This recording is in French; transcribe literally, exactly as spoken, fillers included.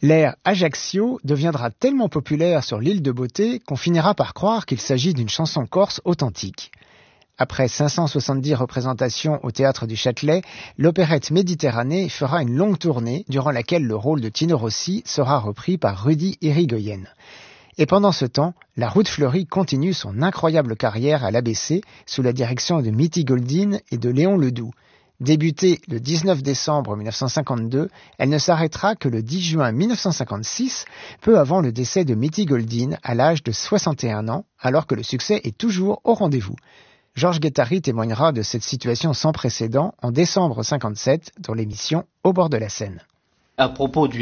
L'air Ajaccio deviendra tellement populaire sur l'île de Beauté qu'on finira par croire qu'il s'agit d'une chanson corse authentique. Après cinq cent soixante-dix représentations au théâtre du Châtelet, l'opérette Méditerranée fera une longue tournée durant laquelle le rôle de Tino Rossi sera repris par Rudy Irigoyen. Et pendant ce temps, la Route fleurie continue son incroyable carrière à l'A B C sous la direction de Mitty Goldin et de Léon Ledoux. Débutée le dix-neuf décembre mille neuf cent cinquante-deux, elle ne s'arrêtera que le dix juin mille neuf cent cinquante-six, peu avant le décès de Mitty Goldin à l'âge de soixante et un ans, alors que le succès est toujours au rendez-vous. Georges Guettari témoignera de cette situation sans précédent en décembre cinquante-sept dans l'émission Au bord de la Seine. À propos du